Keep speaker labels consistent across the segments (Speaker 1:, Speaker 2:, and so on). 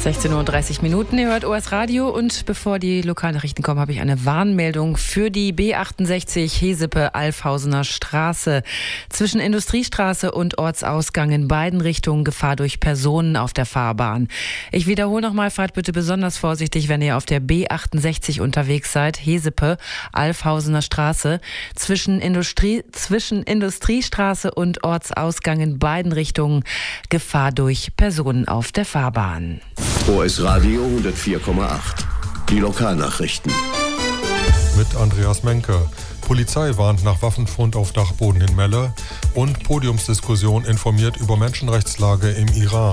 Speaker 1: 16:30 Uhr. Ihr hört OS Radio und bevor die Lokalnachrichten kommen, habe ich eine Warnmeldung für die B68 Hesepe-Alfhausener Straße. Zwischen Industriestraße und Ortsausgang in beiden Richtungen Gefahr durch Personen auf der Fahrbahn. Ich wiederhole nochmal, fahrt bitte besonders vorsichtig, wenn ihr auf der B68 unterwegs seid. Hesepe-Alfhausener Straße. Zwischen Industriestraße und Ortsausgang in beiden Richtungen Gefahr durch Personen auf der Fahrbahn.
Speaker 2: OS Radio 104,8. Die Lokalnachrichten.
Speaker 3: Mit Andreas Menke. Polizei warnt nach Waffenfund auf Dachboden in Melle und Podiumsdiskussion informiert über Menschenrechtslage im Iran.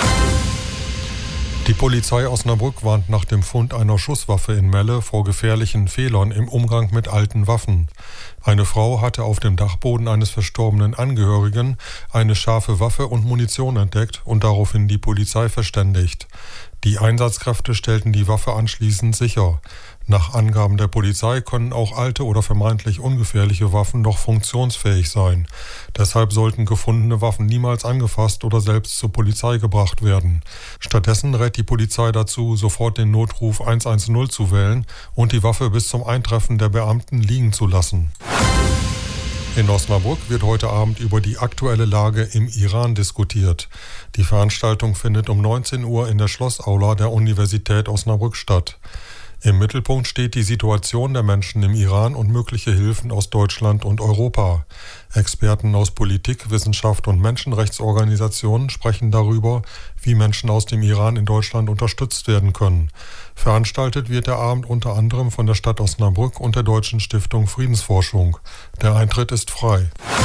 Speaker 3: Die Polizei Osnabrück warnt nach dem Fund einer Schusswaffe in Melle vor gefährlichen Fehlern im Umgang mit alten Waffen. Eine Frau hatte auf dem Dachboden eines verstorbenen Angehörigen eine scharfe Waffe und Munition entdeckt und daraufhin die Polizei verständigt. Die Einsatzkräfte stellten die Waffe anschließend sicher. Nach Angaben der Polizei können auch alte oder vermeintlich ungefährliche Waffen noch funktionsfähig sein. Deshalb sollten gefundene Waffen niemals angefasst oder selbst zur Polizei gebracht werden. Stattdessen rät die Polizei dazu, sofort den Notruf 110 zu wählen und die Waffe bis zum Eintreffen der Beamten liegen zu lassen. In Osnabrück wird heute Abend über die aktuelle Lage im Iran diskutiert. Die Veranstaltung findet um 19 Uhr in der Schlossaula der Universität Osnabrück statt. Im Mittelpunkt steht die Situation der Menschen im Iran und mögliche Hilfen aus Deutschland und Europa. Experten aus Politik, Wissenschaft und Menschenrechtsorganisationen sprechen darüber, wie Menschen aus dem Iran in Deutschland unterstützt werden können. Veranstaltet wird der Abend unter anderem von der Stadt Osnabrück und der Deutschen Stiftung Friedensforschung. Der Eintritt ist frei.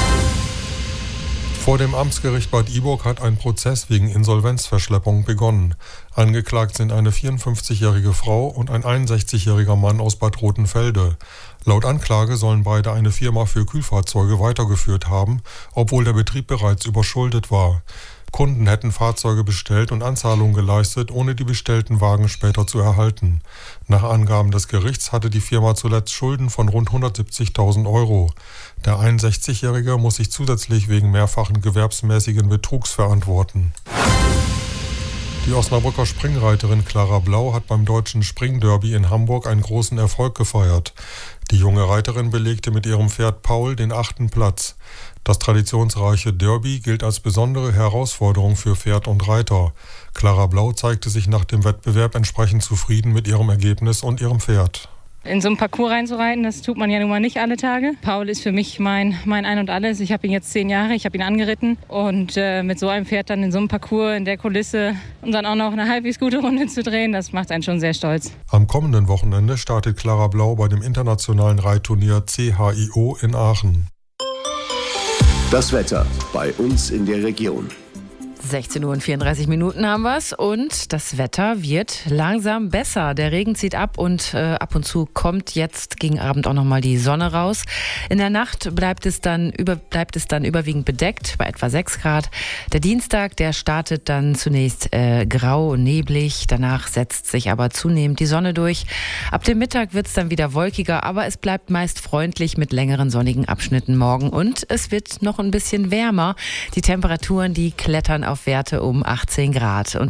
Speaker 3: Vor dem Amtsgericht Bad Iburg hat ein Prozess wegen Insolvenzverschleppung begonnen. Angeklagt sind eine 54-jährige Frau und ein 61-jähriger Mann aus Bad Rotenfelde. Laut Anklage sollen beide eine Firma für Kühlfahrzeuge weitergeführt haben, obwohl der Betrieb bereits überschuldet war. Kunden hätten Fahrzeuge bestellt und Anzahlungen geleistet, ohne die bestellten Wagen später zu erhalten. Nach Angaben des Gerichts hatte die Firma zuletzt Schulden von rund 170.000 Euro. Der 61-Jährige muss sich zusätzlich wegen mehrfachen gewerbsmäßigen Betrugs verantworten. Die Osnabrücker Springreiterin Clara Blau hat beim Deutschen Springderby in Hamburg einen großen Erfolg gefeiert. Die junge Reiterin belegte mit ihrem Pferd Paul den 8. Platz. Das traditionsreiche Derby gilt als besondere Herausforderung für Pferd und Reiter. Clara Blau zeigte sich nach dem Wettbewerb entsprechend zufrieden mit ihrem Ergebnis und ihrem Pferd.
Speaker 4: In so einen Parcours reinzureiten, das tut man ja nun mal nicht alle Tage. Paul ist für mich mein Ein und Alles. Ich habe ihn jetzt 10 Jahre, ich habe ihn angeritten. Und mit so einem Pferd dann in so einem Parcours, in der Kulisse und dann auch noch eine halbwegs gute Runde zu drehen, das macht einen schon sehr stolz.
Speaker 3: Am kommenden Wochenende startet Clara Blau bei dem internationalen Reitturnier CHIO in Aachen.
Speaker 2: Das Wetter bei uns in der Region.
Speaker 1: 16:34 Uhr haben wir es und das Wetter wird langsam besser. Der Regen zieht ab und ab und zu kommt jetzt gegen Abend auch nochmal die Sonne raus. In der Nacht bleibt es dann überwiegend bedeckt bei etwa 6 Grad. Der Dienstag, der startet dann zunächst grau und neblig. Danach setzt sich aber zunehmend die Sonne durch. Ab dem Mittag wird es dann wieder wolkiger, aber es bleibt meist freundlich mit längeren sonnigen Abschnitten morgen. Und es wird noch ein bisschen wärmer. Die Temperaturen, die klettern auf Werte um 18 Grad. Und